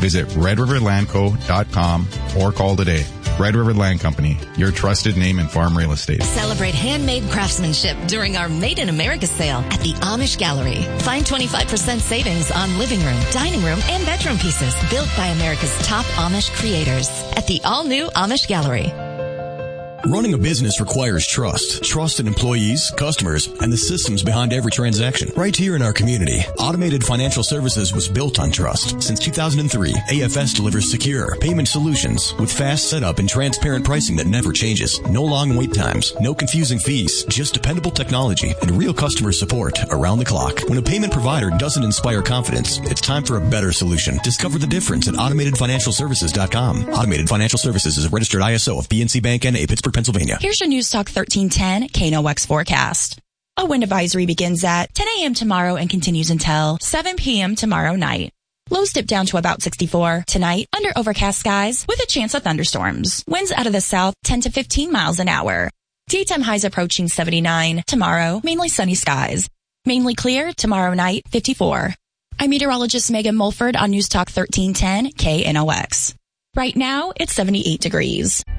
Visit redriverlandco.com or call today. Red River Land Company, your trusted name in farm real estate. Celebrate handmade craftsmanship during our Made in America sale at the Amish Gallery. Find 25% savings on living room, dining room, and bedroom pieces built by America's top Amish creators at the all-new Amish Gallery. Running a business requires trust. Trust in employees, customers, and the systems behind every transaction. Right here in our community, Automated Financial Services was built on trust. Since 2003, AFS delivers secure payment solutions with fast setup and transparent pricing that never changes. No long wait times, no confusing fees, just dependable technology and real customer support around the clock. When a payment provider doesn't inspire confidence, it's time for a better solution. Discover the difference at AutomatedFinancialServices.com. Automated Financial Services is a registered ISO of PNC Bank N.A., Pittsburgh, Pennsylvania. Here's your News Talk 1310 KNOX forecast. A wind advisory begins at 10 a.m. tomorrow and continues until 7 p.m. tomorrow night. Lows dip down to about 64 tonight under overcast skies with a chance of thunderstorms. Winds out of the south 10 to 15 miles an hour. Daytime highs approaching 79 tomorrow, mainly sunny skies. Mainly clear tomorrow night, 54. I'm meteorologist Megan Mulford on News Talk 1310 KNOX. Right now, it's 78 degrees.